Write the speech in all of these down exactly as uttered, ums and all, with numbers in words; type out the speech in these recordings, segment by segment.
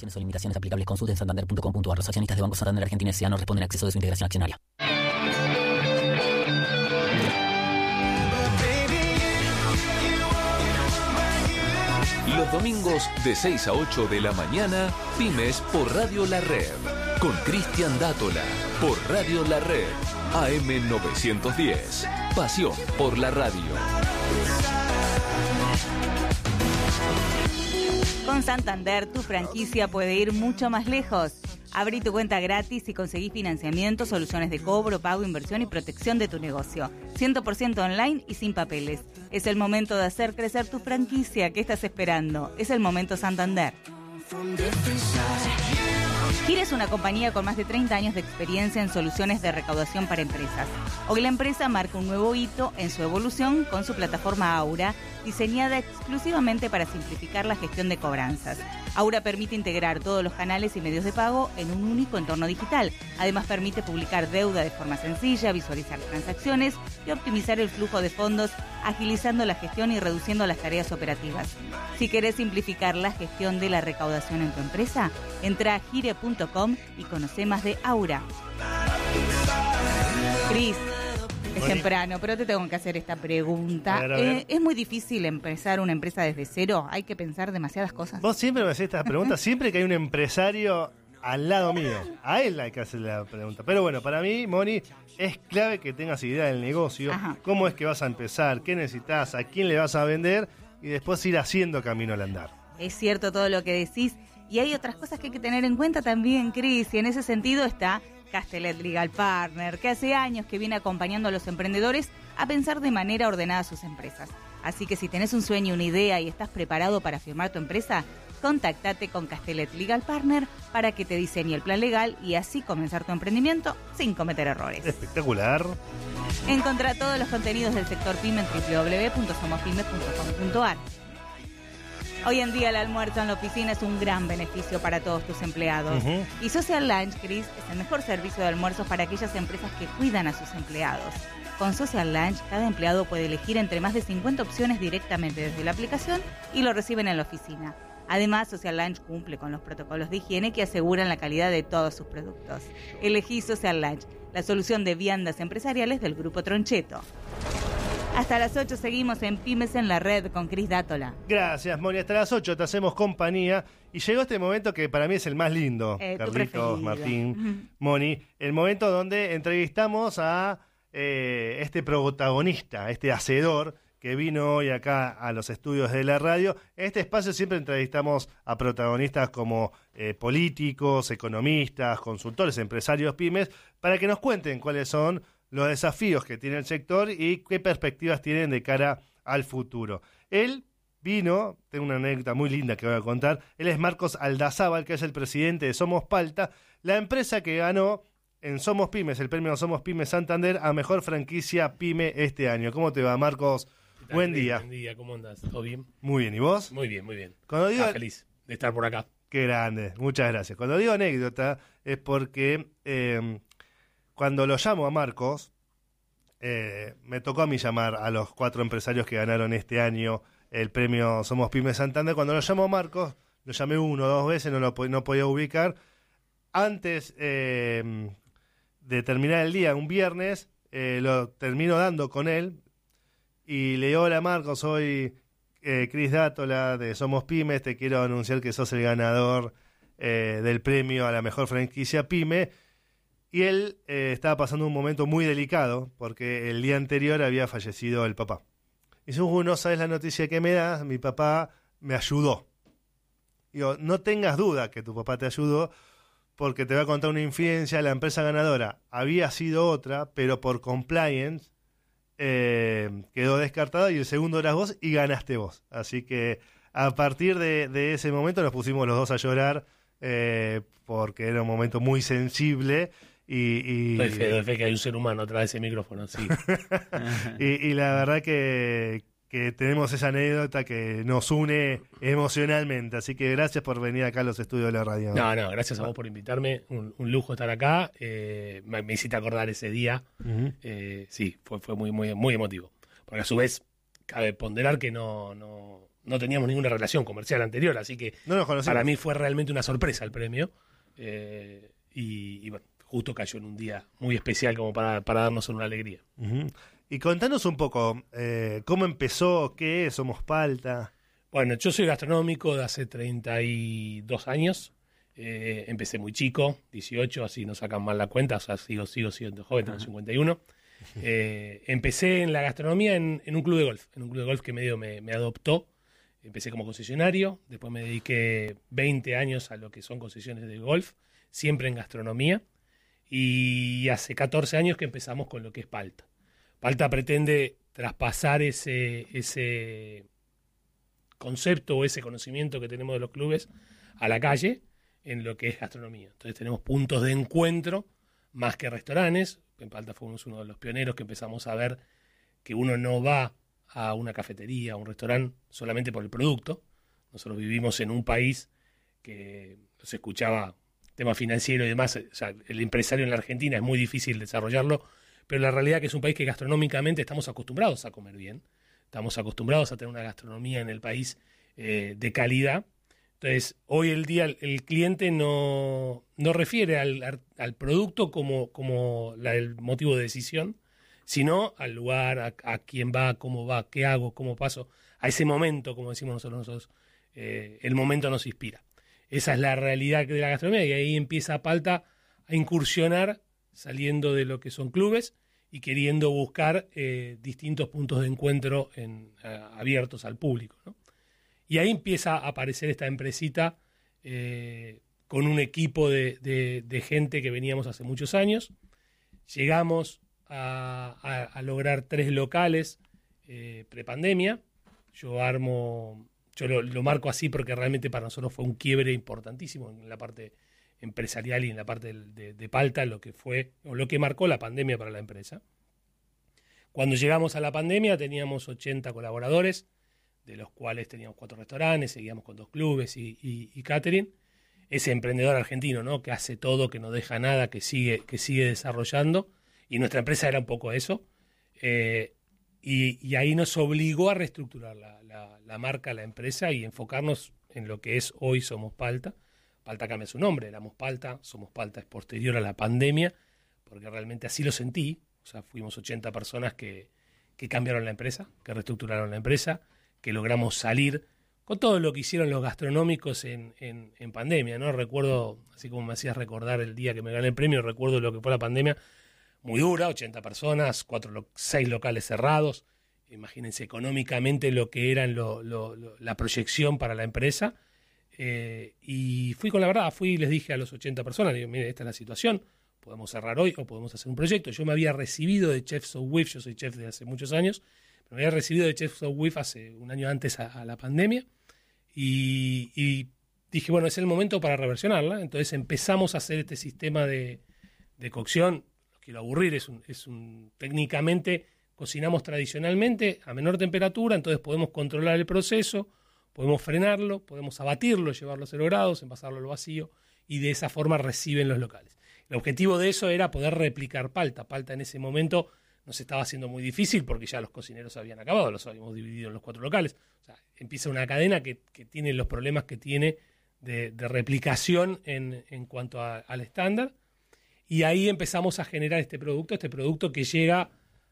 Restricciones o limitaciones aplicables. Consulte en santander punto com punto a r. Los accionistas de Banco Santander Argentina S A no responden a exceso de su integración accionaria. Los domingos de seis a ocho de la mañana, Pymes por Radio La Red. Con Cristian Dátola, por Radio La Red. A M novecientos diez. Pasión por la radio. Con Santander, tu franquicia puede ir mucho más lejos. Abrí tu cuenta gratis y conseguí financiamiento, soluciones de cobro, pago, inversión y protección de tu negocio. cien por ciento online y sin papeles. Es el momento de hacer crecer tu franquicia. ¿Qué estás esperando? Es el momento Santander. Gire es una compañía con más de treinta años de experiencia en soluciones de recaudación para empresas. Hoy la empresa marca un nuevo hito en su evolución con su plataforma Aura, diseñada exclusivamente para simplificar la gestión de cobranzas. Aura permite integrar todos los canales y medios de pago en un único entorno digital. Además permite publicar deuda de forma sencilla, visualizar transacciones y optimizar el flujo de fondos, agilizando la gestión y reduciendo las tareas operativas. Si querés simplificar la gestión de la recaudación en tu empresa, entra a gire punto com y conoce más de Aura. Cris, es Moni. temprano, pero te tengo que hacer esta pregunta. A ver, a ver. Eh, ¿Es muy difícil empezar una empresa desde cero? ¿Hay que pensar demasiadas cosas? Vos siempre me haces estas preguntas, siempre que hay un empresario al lado mío. A él hay que hacerle la pregunta. Pero bueno, para mí, Moni, es clave que tengas idea del negocio, Ajá. cómo es que vas a empezar, qué necesitas, a quién le vas a vender y después ir haciendo camino al andar. Es cierto todo lo que decís. Y hay otras cosas que hay que tener en cuenta también, Cris. Y en ese sentido está Castellet Legal Partner, que hace años que viene acompañando a los emprendedores a pensar de manera ordenada sus empresas. Así que si tenés un sueño, una idea y estás preparado para firmar tu empresa, contactate con Castellet Legal Partner para que te diseñe el plan legal y así comenzar tu emprendimiento sin cometer errores. Espectacular. Encontrá todos los contenidos del sector PYME en doble u doble u doble u punto somos pymes punto com punto a r. Hoy en día el almuerzo en la oficina es un gran beneficio para todos tus empleados. Uh-huh. Y Social Lunch, Cris, es el mejor servicio de almuerzos para aquellas empresas que cuidan a sus empleados. Con Social Lunch, cada empleado puede elegir entre más de cincuenta opciones directamente desde la aplicación y lo reciben en la oficina. Además, Social Lunch cumple con los protocolos de higiene que aseguran la calidad de todos sus productos. Elegí Social Lunch, la solución de viandas empresariales del Grupo Troncheto. Hasta las ocho seguimos en Pymes en la Red con Cris Dátola. Gracias, Moni. Hasta las ocho te hacemos compañía. Y llegó este momento que para mí es el más lindo, Eh, tu Carlitos, preferido. Martín, Moni. El momento donde entrevistamos a eh, este protagonista, este hacedor que vino hoy acá a los estudios de la radio. En este espacio siempre entrevistamos a protagonistas como eh, políticos, economistas, consultores, empresarios, pymes, para que nos cuenten cuáles son los desafíos que tiene el sector y qué perspectivas tienen de cara al futuro. Él vino, tengo una anécdota muy linda que voy a contar, él es Marcos Aldazábal, que es el presidente de Somos Palta, la empresa que ganó en Somos Pymes, el premio Somos Pymes Santander a Mejor Franquicia Pyme este año. ¿Cómo te va, Marcos? ¿Qué tal, Buen Cris? día. Buen día, ¿cómo andas? ¿Todo bien? Muy bien, ¿y vos? Muy bien, muy bien. Cuando digo- Ah, feliz de estar por acá. Qué grande, muchas gracias. Cuando digo anécdota es porque eh, cuando lo llamo a Marcos, eh, me tocó a mí llamar a los cuatro empresarios que ganaron este año el premio Somos Pymes Santander. Cuando lo llamo a Marcos, lo llamé uno o dos veces, no lo po- no podía ubicar. Antes eh, de terminar el día, un viernes, eh, lo termino dando con él y le digo: hola Marcos, soy eh, Cris Dátola de Somos Pymes, te quiero anunciar que sos el ganador eh, del premio a la mejor franquicia Pyme. Y él eh, estaba pasando un momento muy delicado porque el día anterior había fallecido el papá. Y dice: uh, no sabes la noticia que me das, mi papá me ayudó. Digo, no tengas duda que tu papá te ayudó, porque te voy a contar una infidencia. La empresa ganadora había sido otra, pero por compliance eh, quedó descartada y el segundo eras vos y ganaste vos. Así que a partir de, de ese momento nos pusimos los dos a llorar eh, porque era un momento muy sensible. Y, y, Doy fe, doy fe que hay un ser humano atrás de ese micrófono, sí. y, y la verdad que, que tenemos esa anécdota que nos une emocionalmente. Así que gracias por venir acá a los estudios de la radio. No, no, gracias a vos por invitarme. Un, un lujo estar acá. Eh, me, me hiciste acordar ese día. Uh-huh. Eh, sí, fue, fue muy, muy, muy emotivo. Porque a su vez, cabe ponderar que no, no, no teníamos ninguna relación comercial anterior, así que no nos conocimos. Para mí fue realmente una sorpresa el premio. Eh, y, y bueno, justo cayó en un día muy especial como para, para darnos una alegría. Uh-huh. Y contanos un poco, eh, ¿cómo empezó? ¿Qué es? ¿Somos Palta? Bueno, yo soy gastronómico de hace treinta y dos años. Eh, empecé muy chico, dieciocho, así no sacan mal la cuenta, o sea, sigo, sigo siendo joven, tengo cincuenta y uno. Eh, empecé en la gastronomía en, en un club de golf, en un club de golf que medio me, me adoptó. Empecé como concesionario, después me dediqué veinte años a lo que son concesiones de golf, siempre en gastronomía, y hace catorce años que empezamos con lo que es Palta. Palta pretende traspasar ese, ese concepto o ese conocimiento que tenemos de los clubes a la calle en lo que es gastronomía. Entonces tenemos puntos de encuentro más que restaurantes. En Palta fuimos uno de los pioneros que empezamos a ver que uno no va a una cafetería, a un restaurante solamente por el producto. Nosotros vivimos en un país que se escuchaba tema financiero y demás. O sea, el empresario en la Argentina es muy difícil desarrollarlo, pero la realidad es que es un país que gastronómicamente estamos acostumbrados a comer bien. Estamos acostumbrados a tener una gastronomía en el país eh, de calidad. Entonces, hoy el día el, el cliente no, no refiere al, al producto como, como la, el motivo de decisión, sino al lugar, a, a quién va, cómo va, qué hago, cómo paso, a ese momento, como decimos nosotros, nosotros eh, el momento nos inspira. Esa es la realidad de la gastronomía y ahí empieza Palta a incursionar saliendo de lo que son clubes y queriendo buscar eh, distintos puntos de encuentro en, uh, abiertos al público, ¿no? Y ahí empieza a aparecer esta empresita eh, con un equipo de, de, de gente que veníamos hace muchos años. Llegamos a, a, a lograr tres locales eh, prepandemia. Yo armo, yo lo, lo marco así porque realmente para nosotros fue un quiebre importantísimo en la parte empresarial y en la parte de, de, de Palta, lo que fue, o lo que marcó la pandemia para la empresa. Cuando llegamos a la pandemia teníamos ochenta colaboradores, de los cuales teníamos cuatro restaurantes, seguíamos con dos clubes y, y, y catering. Ese emprendedor argentino, ¿no?, que hace todo, que no deja nada, que sigue, que sigue desarrollando, y nuestra empresa era un poco eso, eh, y, y ahí nos obligó a reestructurar la, la, la marca, la empresa, y enfocarnos en lo que es hoy Somos Palta. Palta cambia su nombre, éramos Palta, Somos Palta es posterior a la pandemia, porque realmente así lo sentí. O sea, fuimos ochenta personas que, que cambiaron la empresa, que reestructuraron la empresa, que logramos salir con todo lo que hicieron los gastronómicos en, en, en pandemia, ¿no? Recuerdo, así como me hacías recordar el día que me gané el premio, recuerdo lo que fue la pandemia, muy dura, ochenta personas, cuatro, seis locales cerrados. Imagínense económicamente lo que era lo, lo, lo, la proyección para la empresa. Eh, y fui con la verdad, fui y les dije a los ochenta personas, digo, mire, esta es la situación, podemos cerrar hoy o podemos hacer un proyecto. Yo me había recibido de Chefs of With, yo soy chef de hace muchos años, me había recibido de Chefs of With hace un año antes a, a la pandemia y, y dije, bueno, es el momento para reversionarla. Entonces empezamos a hacer este sistema de, de cocción. No quiero aburrir, es un, es un técnicamente cocinamos tradicionalmente a menor temperatura, entonces podemos controlar el proceso, podemos frenarlo, podemos abatirlo, llevarlo a cero grados, envasarlo al vacío y de esa forma reciben los locales. El objetivo de eso era poder replicar Palta. Palta en ese momento nos estaba haciendo muy difícil porque ya los cocineros habían acabado, los habíamos dividido en los cuatro locales. O sea, empieza una cadena que, que tiene los problemas que tiene de, de replicación en, en cuanto a, al estándar. Y ahí empezamos a generar este producto, este producto que llega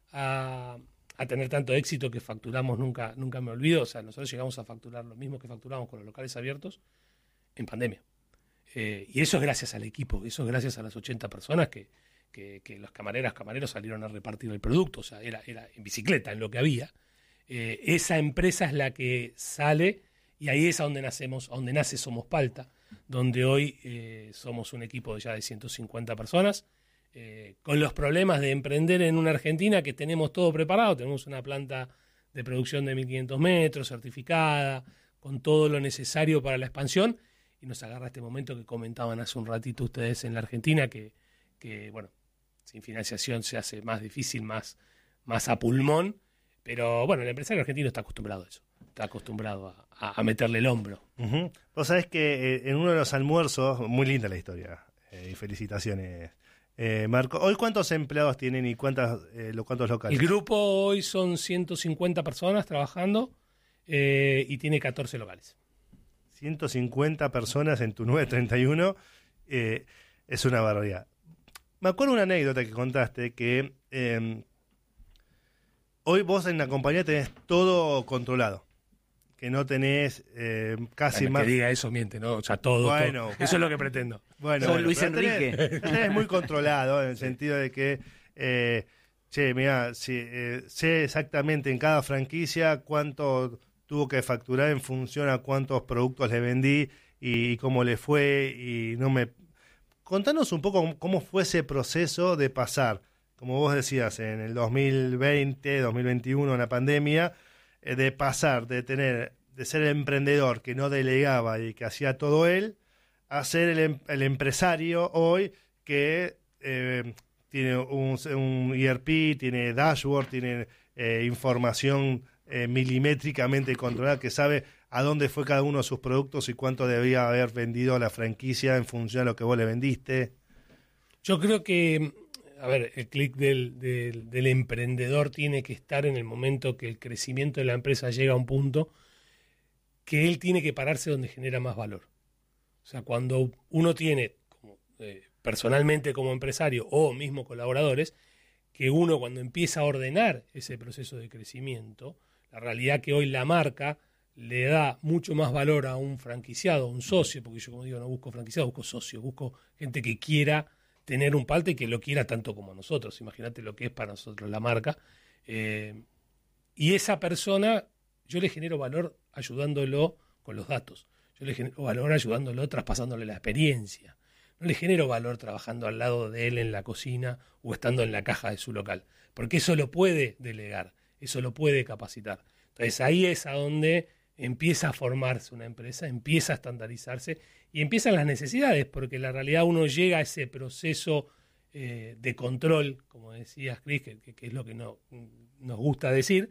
a, a tener tanto éxito que facturamos, nunca, nunca me olvido. O sea, nosotros llegamos a facturar lo mismo que facturamos con los locales abiertos en pandemia. Eh, y eso es gracias al equipo, eso es gracias a las ochenta personas que Que, que los camareras, camareros salieron a repartir el producto, o sea, era, era en bicicleta, en lo que había. Eh, esa empresa es la que sale y ahí es a donde nacemos, a donde nace Somos Palta, donde hoy eh, somos un equipo de ya de ciento cincuenta personas, eh, con los problemas de emprender en una Argentina que tenemos todo preparado, tenemos una planta de producción de mil quinientos metros, certificada, con todo lo necesario para la expansión, y nos agarra este momento que comentaban hace un ratito ustedes en la Argentina, que, que bueno, sin financiación se hace más difícil, más, más a pulmón, pero bueno, el empresario argentino está acostumbrado a eso, está acostumbrado a, a, a meterle el hombro. Uh-huh. Vos sabés que eh, en uno de los almuerzos, muy linda la historia, eh, y felicitaciones, eh, Marco. ¿Hoy cuántos empleados tienen y cuántas, eh, lo, cuántos locales? El grupo hoy son ciento cincuenta personas trabajando, eh, y tiene catorce locales. ciento cincuenta personas en tu nueve treinta y uno, eh, es una barbaridad. Me acuerdo una anécdota que contaste, que eh, hoy vos en la compañía tenés todo controlado, que no tenés eh, casi bueno, más... Que diga eso miente, ¿no? O sea, todo, Bueno. todo. Eso es lo que pretendo. Bueno, Son bueno, Luis pero Enrique. Tenés, tenés muy controlado, en el sentido de que, eh, che, mirá, si, eh, sé exactamente en cada franquicia cuánto tuvo que facturar en función a cuántos productos le vendí y, y cómo le fue, y no me... Contanos un poco cómo fue ese proceso de pasar, como vos decías, en el dos mil veinte, dos mil veintiuno, en la pandemia, eh, de pasar, de tener, de ser el emprendedor que no delegaba y que hacía todo él, a ser el, em- el empresario hoy que eh, tiene un, un E R P, tiene dashboard, tiene eh, información eh, milimétricamente controlada, que sabe a dónde fue cada uno de sus productos y cuánto debía haber vendido la franquicia en función a lo que vos le vendiste. Yo creo que, a ver, el clic del, del, del emprendedor tiene que estar en el momento que el crecimiento de la empresa llega a un punto que él tiene que pararse donde genera más valor. O sea, cuando uno tiene, como, eh, personalmente como empresario o mismo colaboradores, que uno cuando empieza a ordenar ese proceso de crecimiento, la realidad que hoy la marca le da mucho más valor a un franquiciado, a un socio, porque yo, como digo, no busco franquiciado, busco socio, busco gente que quiera tener un palta y que lo quiera tanto como nosotros. Imagínate lo que es para nosotros la marca. Eh, y esa persona, yo le genero valor ayudándolo con los datos. Yo le genero valor ayudándolo, traspasándole la experiencia. No le genero valor trabajando al lado de él en la cocina o estando en la caja de su local, porque eso lo puede delegar, eso lo puede capacitar. Entonces ahí es a donde empieza a formarse una empresa, empieza a estandarizarse y empiezan las necesidades, porque en la realidad uno llega a ese proceso eh, de control, como decías, Cris, que, que es lo que no, nos gusta decir,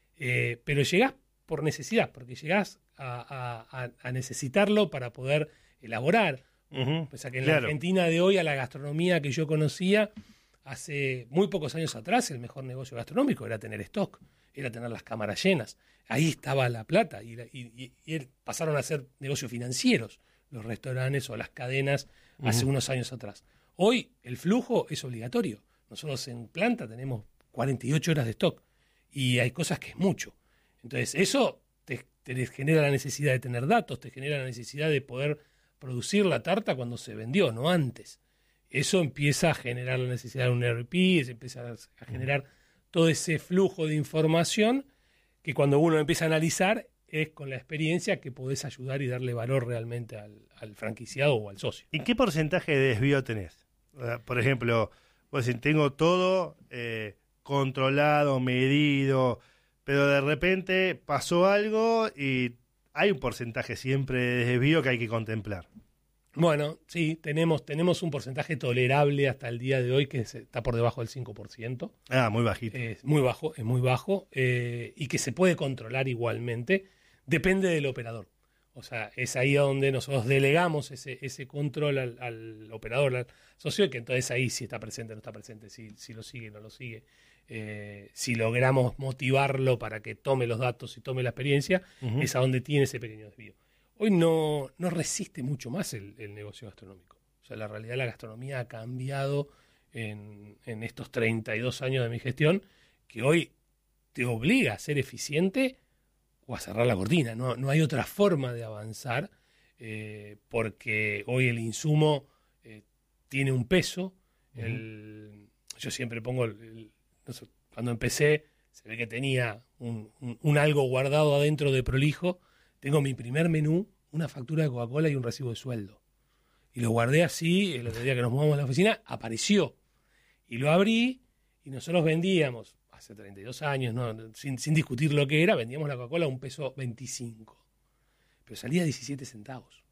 eh, pero llegás por necesidad, porque llegás a, a, a necesitarlo para poder elaborar. Uh-huh. O sea que en Claro. la Argentina de hoy, a la gastronomía que yo conocía hace muy pocos años atrás, el mejor negocio gastronómico era tener stock, era tener las cámaras llenas. Ahí estaba la plata y, y, y pasaron a ser negocios financieros los restaurantes o las cadenas hace uh-huh. unos años atrás. Hoy el flujo es obligatorio. Nosotros en planta tenemos cuarenta y ocho horas de stock y hay cosas que es mucho. Entonces eso te, te genera la necesidad de tener datos, te genera la necesidad de poder producir la tarta cuando se vendió, no antes. Eso empieza a generar la necesidad de un E R P, se empieza a generar todo ese flujo de información que cuando uno empieza a analizar es con la experiencia que podés ayudar y darle valor realmente al, al franquiciado o al socio. ¿Y qué porcentaje de desvío tenés? Por ejemplo, vos decís, tengo todo eh, controlado, medido, pero de repente pasó algo y hay un porcentaje siempre de desvío que hay que contemplar. Bueno, sí, tenemos, tenemos un porcentaje tolerable hasta el día de hoy que está por debajo del cinco por ciento. Ah, muy bajito. Es muy bajo, es muy bajo eh, y que se puede controlar igualmente. Depende del operador. O sea, es ahí donde nosotros delegamos ese, ese control al, al operador, al socio, y que entonces ahí si está presente o no está presente, si, si lo sigue o no lo sigue. Eh, si logramos motivarlo para que tome los datos y tome la experiencia, uh-huh. es a donde tiene ese pequeño desvío. Hoy no, no resiste mucho más el, el negocio gastronómico. O sea, la realidad la gastronomía ha cambiado en, en estos treinta y dos años de mi gestión, que hoy te obliga a ser eficiente o a cerrar la cortina. No, no hay otra forma de avanzar eh, porque hoy el insumo eh, tiene un peso. Uh-huh. El, yo siempre pongo, el, el, no sé, cuando empecé, se ve que tenía un, un, un algo guardado adentro de prolijo. Tengo mi primer menú, una factura de Coca-Cola y un recibo de sueldo. Y lo guardé así, el otro día que nos mudamos a la oficina, apareció. Y lo abrí y nosotros vendíamos, hace treinta y dos años, ¿no? sin, sin discutir lo que era, vendíamos la Coca-Cola a un peso veinticinco. Pero salía diecisiete centavos.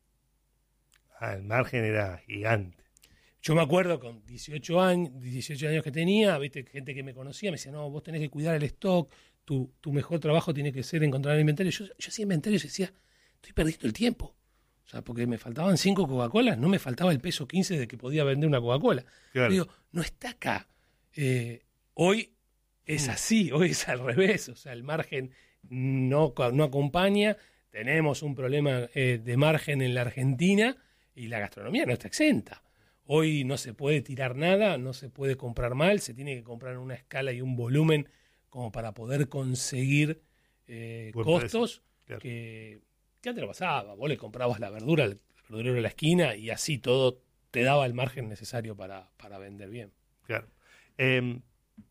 Ah, el margen era gigante. Yo me acuerdo con dieciocho años, dieciocho años que tenía, viste, gente que me conocía me decía, no, vos tenés que cuidar el stock, tu, tu mejor trabajo tiene que ser encontrar el inventario. Yo, yo hacía inventario y decía, estoy perdiendo el tiempo. O sea, porque me faltaban cinco Coca-Colas, no me faltaba el peso quince de que podía vender una Coca-Cola. Claro. Digo, no está acá. Eh, hoy es así, hoy es al revés. O sea, el margen no, no acompaña, tenemos un problema eh, de margen en la Argentina y la gastronomía no está exenta. Hoy no se puede tirar nada, no se puede comprar mal, se tiene que comprar en una escala y un volumen como para poder conseguir eh, costos claro. que, que antes no pasaba. Vos le comprabas la verdura al verdurero de la esquina y así todo te daba el margen necesario para, para vender bien. Claro. Eh,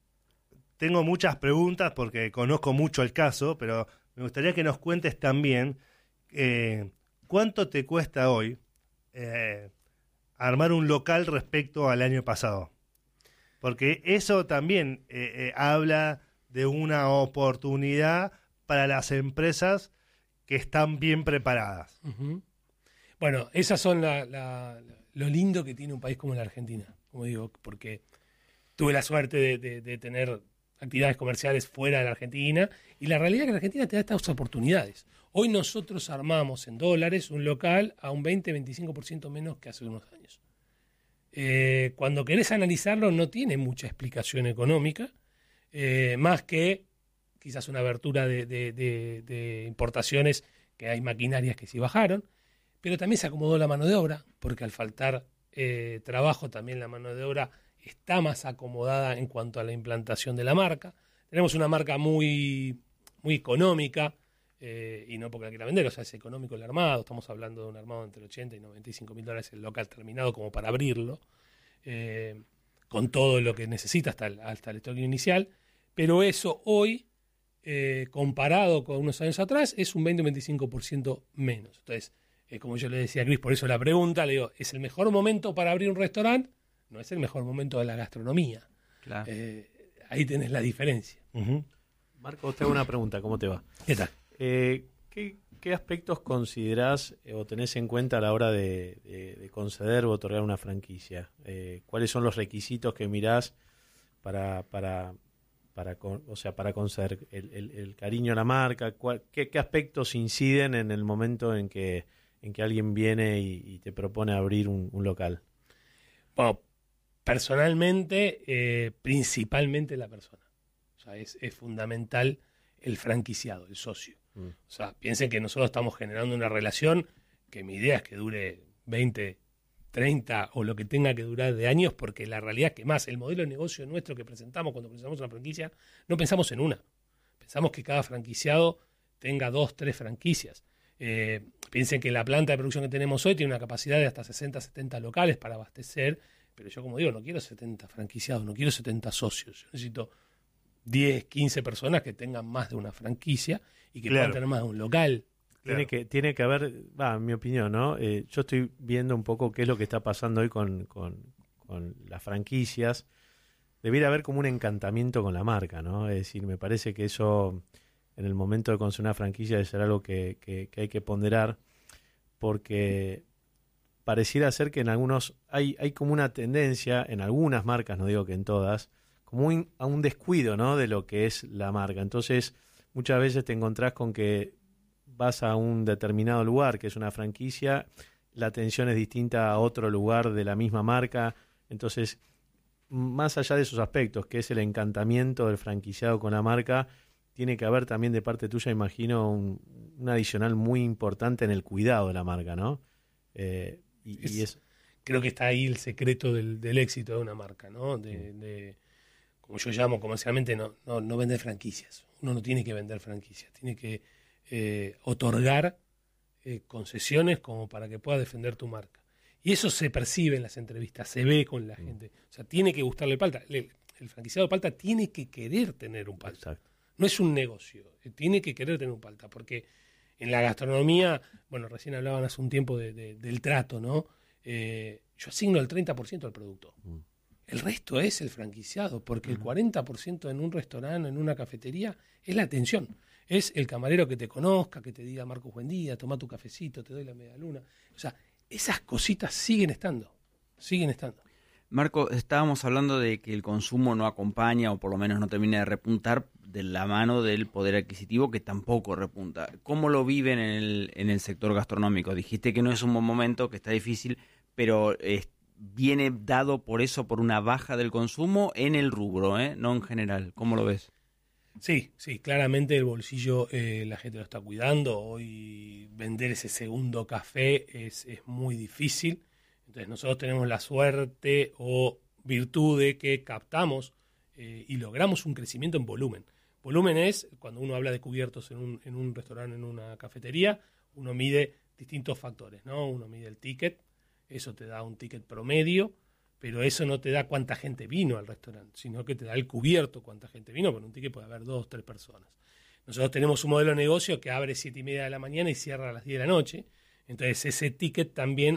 tengo muchas preguntas porque conozco mucho el caso, pero me gustaría que nos cuentes también eh, cuánto te cuesta hoy eh, armar un local respecto al año pasado. Porque eso también eh, eh, habla de una oportunidad para las empresas que están bien preparadas. Uh-huh. Bueno, esas son la, la, lo lindo que tiene un país como la Argentina, como digo, porque tuve la suerte de, de, de tener actividades comerciales fuera de la Argentina y la realidad es que la Argentina te da estas oportunidades. Hoy nosotros armamos en dólares un local a un veinte a veinticinco por ciento menos que hace unos años. Eh, cuando querés analizarlo no tiene mucha explicación económica, eh, más que quizás una abertura de, de, de, de importaciones, que hay maquinarias que sí bajaron, pero también se acomodó la mano de obra, porque al faltar eh, trabajo también la mano de obra está más acomodada en cuanto a la implantación de la marca. Tenemos una marca muy, muy económica, eh, y no porque la quiera vender, o sea, es económico el armado, estamos hablando de un armado entre ochenta y noventa y cinco mil dólares el local terminado como para abrirlo, eh, con todo lo que necesita hasta el, hasta el stock inicial, pero eso hoy, eh, comparado con unos años atrás, es un veinte o veinticinco por ciento menos. Entonces, eh, como yo le decía a Cris, por eso la pregunta, le digo, ¿es el mejor momento para abrir un restaurante? No es el mejor momento de la gastronomía. Claro. Eh, ahí tenés la diferencia. Uh-huh. Marco, te hago una pregunta, ¿cómo te va? ¿Qué tal? Eh, ¿qué, ¿Qué aspectos considerás eh, o tenés en cuenta a la hora de, de, de conceder o otorgar una franquicia? Eh, ¿Cuáles son los requisitos que mirás para, para, para, con, o sea, para conceder el, el, el cariño a la marca? ¿Cuál, qué, ¿Qué aspectos inciden en el momento en que, en que alguien viene y, y te propone abrir un, un local? Bueno, personalmente, eh, principalmente la persona. O sea, es, es fundamental el franquiciado, el socio. Mm. O sea, piensen que nosotros estamos generando una relación que mi idea es que dure veinte, treinta o lo que tenga que durar de años, porque la realidad es que más el modelo de negocio nuestro que presentamos cuando presentamos una franquicia, no pensamos en una. Pensamos que cada franquiciado tenga dos, tres franquicias. Eh, piensen que la planta de producción que tenemos hoy tiene una capacidad de hasta sesenta, setenta locales para abastecer, pero yo, como digo, no quiero setenta franquiciados, no quiero setenta socios. Yo necesito diez, quince personas que tengan más de una franquicia y que claro. puedan tener más de un local. Tiene, claro. que, tiene que haber, va, en mi opinión, ¿no? Eh, yo estoy viendo un poco qué es lo que está pasando hoy con, con, con las franquicias. Debería haber como un encantamiento con la marca, ¿no? Es decir, me parece que eso, en el momento de conseguir una franquicia, debe ser algo que, que, que hay que ponderar, porque pareciera ser que en algunos, hay, hay como una tendencia, en algunas marcas, no digo que en todas, como un, a un descuido, ¿no?, de lo que es la marca. Entonces, muchas veces te encontrás con que vas a un determinado lugar, que es una franquicia, la atención es distinta a otro lugar de la misma marca. Entonces, más allá de esos aspectos, que es el encantamiento del franquiciado con la marca, tiene que haber también de parte tuya, imagino, un, un adicional muy importante en el cuidado de la marca, ¿no? Eh, y, es, y es... Creo que está ahí el secreto del, del éxito de una marca, ¿no? De... Mm. de como yo llamo comercialmente, no, no, no vender franquicias. Uno no tiene que vender franquicias, tiene que eh, otorgar eh, concesiones como para que pueda defender tu marca. Y eso se percibe en las entrevistas, se ve con la gente. O sea, tiene que gustarle el palta. El, el franquiciado de palta tiene que querer tener un palta. Exacto. No es un negocio, tiene que querer tener un palta, porque en la gastronomía, bueno, recién hablaban hace un tiempo de, de, del trato, ¿no? Eh, yo asigno el treinta por ciento al producto. Mm. El resto es el franquiciado, porque el cuarenta por ciento en un restaurante, en una cafetería, es la atención. Es el camarero que te conozca, que te diga, Marcos, buen día, toma tu cafecito, te doy la media luna. O sea, esas cositas siguen estando, siguen estando. Marco, estábamos hablando de que el consumo no acompaña, o por lo menos no termina de repuntar, de la mano del poder adquisitivo, que tampoco repunta. ¿Cómo lo viven en el, en el sector gastronómico? Dijiste que no es un buen momento, que está difícil, pero... Eh, viene dado por eso, por una baja del consumo en el rubro, ¿eh? No en general. ¿Cómo lo ves? Sí, sí, claramente el bolsillo eh, la gente lo está cuidando. Hoy vender ese segundo café es, es muy difícil. Entonces nosotros tenemos la suerte o virtud de que captamos eh, y logramos un crecimiento en volumen. Volumen es, cuando uno habla de cubiertos en un, en un restaurante, en una cafetería, uno mide distintos factores, ¿no? Uno mide el ticket, eso te da un ticket promedio, pero eso no te da cuánta gente vino al restaurante, sino que te da el cubierto cuánta gente vino, con un ticket puede haber dos, tres personas. Nosotros tenemos un modelo de negocio que abre siete y media de la mañana y cierra a las diez de la noche, entonces ese ticket también